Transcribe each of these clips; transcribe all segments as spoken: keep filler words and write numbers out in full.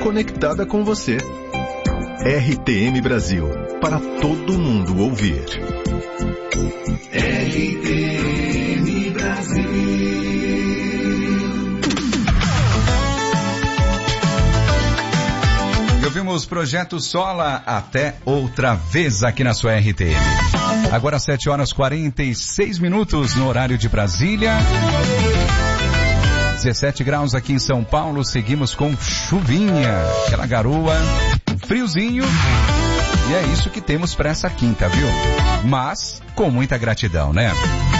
conectada com você. R T M Brasil, para todo mundo ouvir. R T M Brasil. E ouvimos Projeto Sola até outra vez aqui na sua R T M. Agora sete horas e quarenta e seis minutos no horário de Brasília. dezessete graus aqui em São Paulo, seguimos com chuvinha, aquela garoa, friozinho, e é isso que temos para essa quinta, viu? Mas com muita gratidão, né?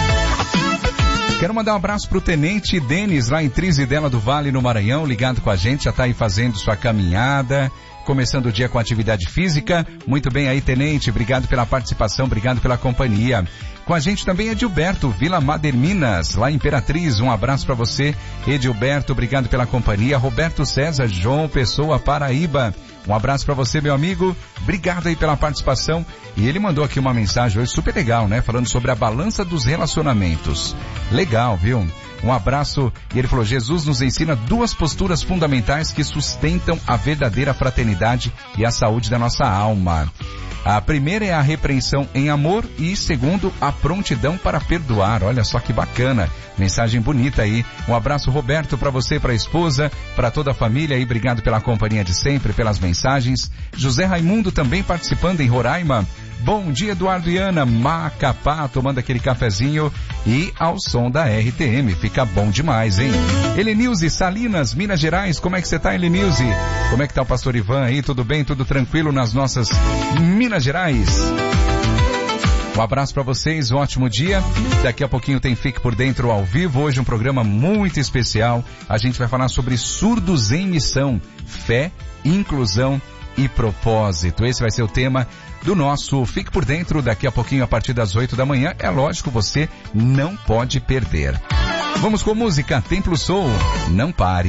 Quero mandar um abraço pro Tenente Denis, lá em Trizidela do Vale, no Maranhão, ligado com a gente, já tá aí fazendo sua caminhada, começando o dia com atividade física. Muito bem aí, Tenente, obrigado pela participação, obrigado pela companhia. Com a gente também Edilberto, Vila Mader, Minas, lá em Imperatriz. Um abraço para você, Edilberto, obrigado pela companhia. Roberto César, João Pessoa, Paraíba. Um abraço para você, meu amigo. Obrigado aí pela participação. E ele mandou aqui uma mensagem hoje super legal, né? Falando sobre a balança dos relacionamentos. Legal, viu? Um abraço. E ele falou, Jesus nos ensina duas posturas fundamentais que sustentam a verdadeira fraternidade e a saúde da nossa alma. A primeira é a repreensão em amor e, segundo, a prontidão para perdoar. Olha só que bacana. Mensagem bonita aí. Um abraço, Roberto, para você, para a esposa, para toda a família aí. Obrigado pela companhia de sempre, pelas mensagens. José Raimundo também participando em Roraima. Bom dia, Eduardo e Ana. Macapá, tomando aquele cafezinho e ao som da R T M. Fica bom demais, hein? Helenilze, Salinas, Minas Gerais. Como é que você tá, Helenilze? Como é que tá o pastor Ivan aí? Tudo bem? Tudo tranquilo nas nossas Minas Gerais? Um abraço para vocês, um ótimo dia. Daqui a pouquinho tem Fique por Dentro ao vivo. Hoje um programa muito especial. A gente vai falar sobre surdos em missão, fé, inclusão e propósito. Esse vai ser o tema do nosso Fique por Dentro daqui a pouquinho a partir das oito da manhã. É lógico, você não pode perder. Vamos com música, Templo Soul, não pare.